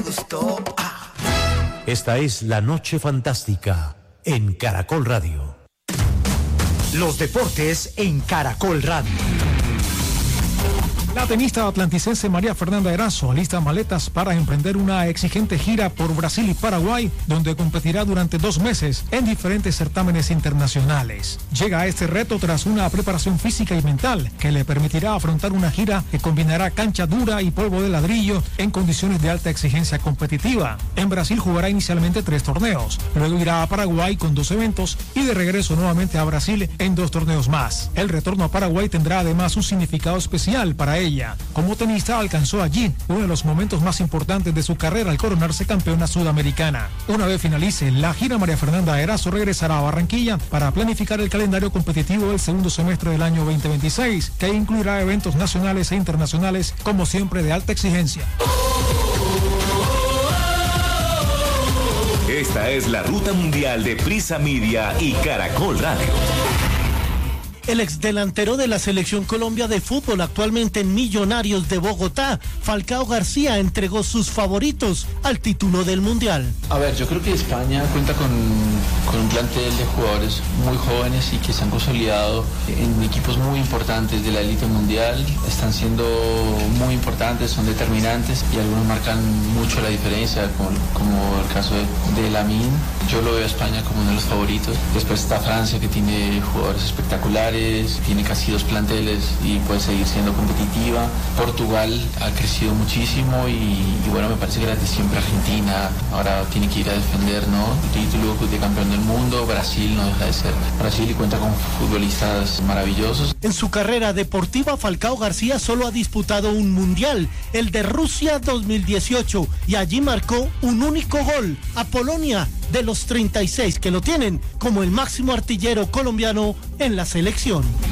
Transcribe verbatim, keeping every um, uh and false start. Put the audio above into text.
Esta es La Noche Fantástica en Caracol Radio. Los deportes en Caracol Radio. La tenista atlanticense María Fernanda Erazo alista maletas para emprender una exigente gira por Brasil y Paraguay, donde competirá durante dos meses en diferentes certámenes internacionales. Llega a este reto tras una preparación física y mental que le permitirá afrontar una gira que combinará cancha dura y polvo de ladrillo en condiciones de alta exigencia competitiva. En Brasil jugará inicialmente tres torneos, luego irá a Paraguay con dos eventos y de regreso nuevamente a Brasil en dos torneos más. El retorno a Paraguay tendrá además un significado especial para ella. Como tenista alcanzó allí uno de los momentos más importantes de su carrera al coronarse campeona sudamericana. Una vez finalice la gira, María Fernanda Erazo regresará a Barranquilla para planificar el calendario competitivo del segundo semestre del año veinte veintiséis, que incluirá eventos nacionales e internacionales, como siempre de alta exigencia. Esta es la ruta mundial de Prisa Media y Caracol Radio. El exdelantero de la Selección Colombia de fútbol, actualmente en Millonarios de Bogotá, Falcao García, entregó sus favoritos al título del Mundial. A ver, yo creo que España cuenta con, con un plantel de jugadores muy jóvenes y que se han consolidado en equipos muy importantes de la élite mundial. Están siendo muy importantes, son determinantes y algunos marcan mucho la diferencia, como, como el caso de, de Lamine. Yo lo veo a España como uno de los favoritos. Después está Francia, que tiene jugadores espectaculares, tiene casi dos planteles y puede seguir siendo competitiva. Portugal ha crecido muchísimo y, y bueno, me parece que la de siempre Argentina ahora tiene que ir a defender, ¿no?, el título de campeón del mundo. Brasil no deja de ser Brasil y cuenta con futbolistas maravillosos. En su carrera deportiva, Falcao García solo ha disputado un mundial, el de Rusia dos mil dieciocho, y allí marcó un único gol a Polonia, de los treinta y seis que lo tienen como el máximo artillero colombiano en la selección.